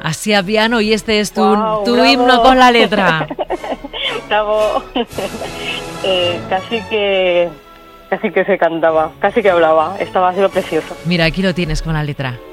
Así a piano, y este es tu Bravo. himno con la letra. Bravo. Casi que se cantaba, casi que hablaba. Estaba haciendo precioso. Mira, aquí lo tienes con la letra.